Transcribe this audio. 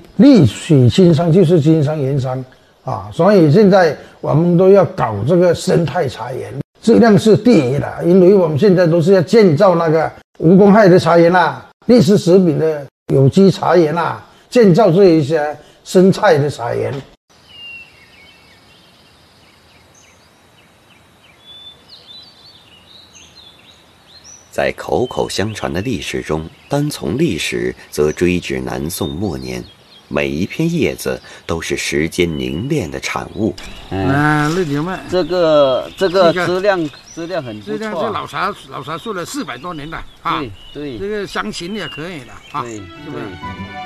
利水经商就是经商盐商啊，所以现在我们都要搞这个生态茶园，质量是第一的，因为我们现在都是要建造那个无公害的茶园啦，绿色食品的有机茶园啦，建造这一些生态的茶园。 在口口相传的历史中，单从历史则追至南宋末年，每一片叶子都是时间凝练的产物。 绿牛麦，这个质量很不错，质量是老茶树了400多年了啊。对，这个香型也可以了啊，对，是不是？